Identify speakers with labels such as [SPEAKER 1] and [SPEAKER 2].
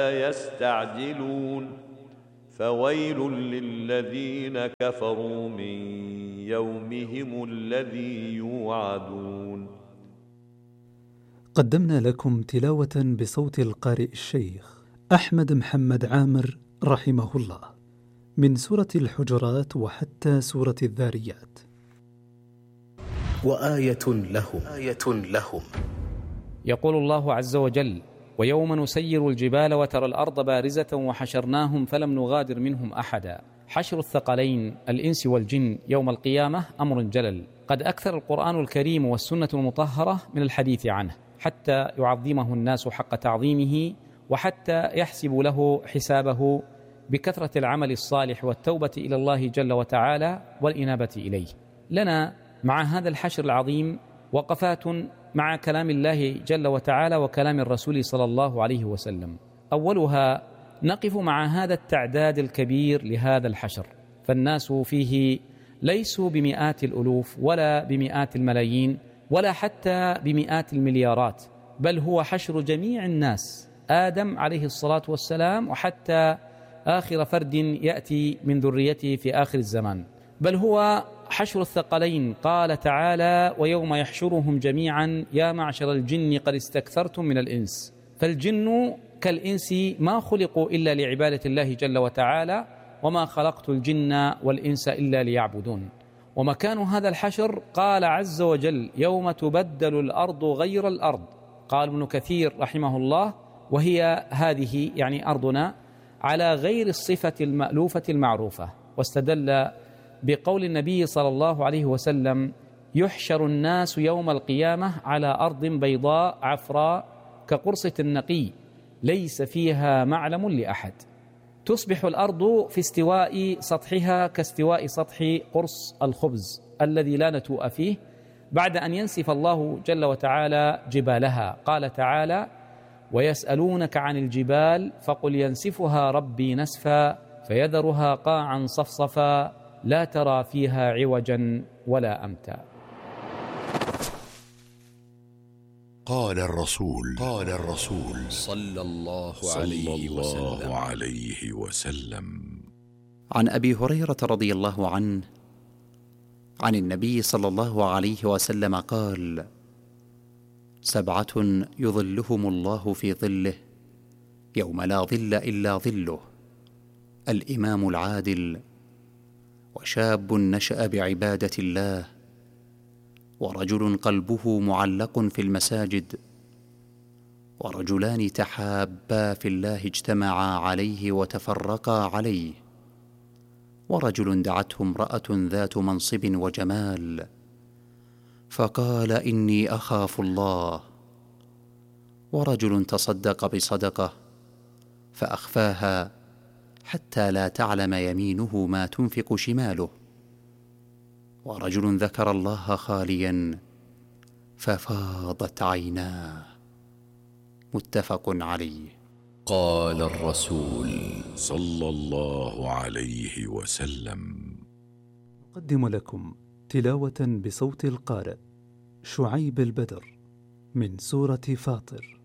[SPEAKER 1] يستعجلون فويل للذين كفروا من يومهم الذي يوعدون.
[SPEAKER 2] قدمنا لكم تلاوة بصوت القارئ الشيخ أحمد محمد عامر رحمه الله من سورة الحجرات وحتى سورة الذاريات.
[SPEAKER 3] وآية لهم
[SPEAKER 4] يقول الله عز وجل: ويوم نسير الجبال وترى الأرض بارزة وحشرناهم فلم نغادر منهم أحدا. حشر الثقلين الإنس والجن يوم القيامة أمر جلل، قد أكثر القرآن الكريم والسنة المطهرة من الحديث عنه حتى يعظمه الناس حق تعظيمه، وحتى يحسب له حسابه بكثرة العمل الصالح والتوبة إلى الله جل وتعالى والإنابة إليه. لنا مع هذا الحشر العظيم وقفات مع كلام الله جل وتعالى وكلام الرسول صلى الله عليه وسلم. أولها نقف مع هذا التعداد الكبير لهذا الحشر، فالناس فيه ليسوا بمئات الألوف ولا بمئات الملايين ولا حتى بمئات المليارات، بل هو حشر جميع الناس، آدم عليه الصلاة والسلام وحتى آخر فرد يأتي من ذريته في آخر الزمان، بل هو حشر الثقلين. قال تعالى: ويوم يحشرهم جميعا يا معشر الجن قد استكثرتم من الإنس. فالجن كالإنس ما خلقوا إلا لعبادة الله جل وتعالى، وما خلقت الجن والإنس إلا ليعبدون. ومكان هذا الحشر قال عز وجل: يوم تبدل الأرض غير الأرض. قال ابن كثير رحمه الله: وهي هذه يعني أرضنا على غير الصفة المألوفة المعروفة. واستدل بقول النبي صلى الله عليه وسلم: يحشر الناس يوم القيامة على أرض بيضاء عفراء كقرصة النقي ليس فيها معلم لأحد. تصبح الأرض في استواء سطحها كاستواء سطح قرص الخبز الذي لا نتوء فيه، بعد أن ينسف الله جل وتعالى جبالها. قال تعالى: ويسألونك عن الجبال فقل ينسفها ربي نسفا فيذرها قاعا صفصفا لا ترى فيها عوجا ولا أمتا.
[SPEAKER 5] قال الرسول صلى الله عليه وسلم:
[SPEAKER 3] عن أبي هريرة رضي الله عنه عن النبي صلى الله عليه وسلم قال: 7 يظلهم الله في ظله يوم لا ظل إلا ظله: الإمام العادل، وشاب نشأ بعبادة الله، ورجل قلبه معلق في المساجد، ورجلان تحابا في الله اجتمعا عليه وتفرقا عليه، ورجل دعته امرأة ذات منصب وجمال فقال: إني أخاف الله، ورجل تصدق بصدقة فأخفاها حتى لا تعلم يمينه ما تنفق شماله، ورجل ذكر الله خاليا ففاضت عيناه. متفق عليه.
[SPEAKER 5] قال الرسول صلى الله عليه وسلم:
[SPEAKER 2] نقدم لكم تلاوة بصوت القارئ شعيب البدر من سورة فاطر.